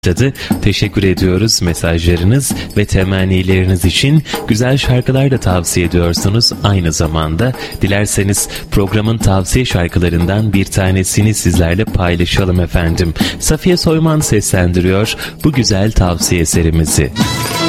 Teşekkür ediyoruz mesajlarınız ve temennileriniz için. Güzel şarkılar da tavsiye ediyorsunuz. Aynı zamanda dilerseniz programın tavsiye şarkılarından bir tanesini sizlerle paylaşalım efendim. Safiye Soyman seslendiriyor bu güzel tavsiye eserimizi.